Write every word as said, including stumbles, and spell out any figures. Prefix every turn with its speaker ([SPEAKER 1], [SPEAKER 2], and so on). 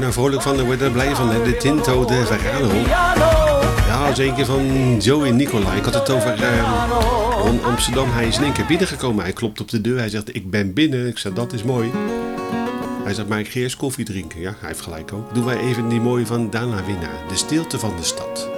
[SPEAKER 1] nou vrolijk van, daar word je er blij van. Hè? De Tinto de Verano. Ja, zeker van Joey Nicolai. Ik had het over uh, Ron Amsterdam. Hij is in één keer binnengekomen. Hij klopt op de deur. Hij zegt, ik ben binnen. Ik zeg, dat is mooi. Hij zegt, maar ik ga eerst koffie drinken. Ja, hij heeft gelijk ook. Doen wij even die mooie van Dana Winna. De stilte van de stad.